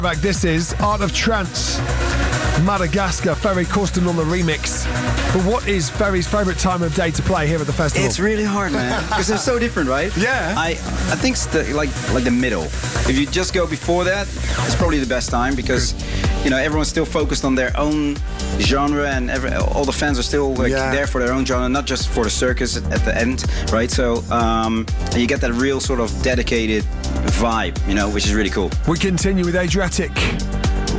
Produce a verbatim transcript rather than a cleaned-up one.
Back, this is Art of Trance, Madagascar, Ferry Corsten on the remix. But what is Ferry's favourite time of day to play here at the festival? It's really hard, man, because they're so different, right? Yeah. I I think it's the, like like the middle. If you just go before that, it's probably the best time because you know everyone's still focused on their own genre and every, all the fans are still like Yeah. there for their own genre, not just for the circus at the end, right? So um, you get that real sort of dedicated vibe, you know, which is really cool. We continue with Adriatic.